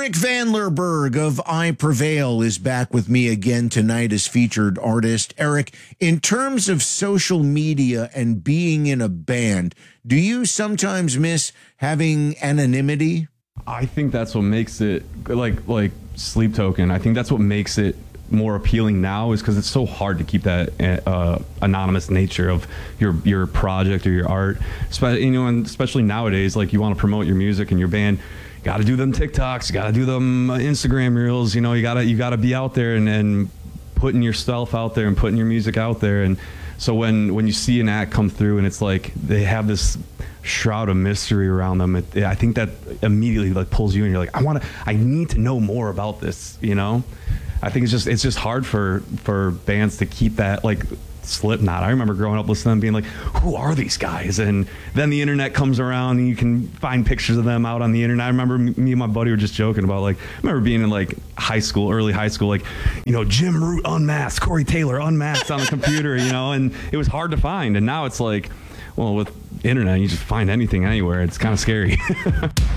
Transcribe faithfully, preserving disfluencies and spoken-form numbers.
Eric Van Lerberg of I Prevail is back with me again tonight as featured artist. Eric, in terms of social media and being in a band, do you sometimes miss having anonymity? I think that's what makes it, like like Sleep Token, I think that's what makes it more appealing now, is because it's so hard to keep that uh, anonymous nature of your your project or your art. Spe- you know, and especially nowadays, like you want to promote your music and your band, you got to do them TikToks, you got to do them Instagram reels. You know, you gotta you gotta be out there and, and putting yourself out there and putting your music out there. And so when when you see an act come through and it's like they have this shroud of mystery around them, it, I think that immediately like pulls you in. You're like, I want to, I need to know more about this. You know, I think it's just it's just hard for for bands to keep that, like Slipknot. I remember growing up listening to them being like, who are these guys? And then the internet comes around and you can find pictures of them out on the internet. I remember me and my buddy were just joking about, like, I remember being in like high school, early high school, like, you know, Jim Root unmasked, Corey Taylor unmasked on the computer, you know, and it was hard to find. And now it's like, well, with internet, you just find anything anywhere. It's kind of scary.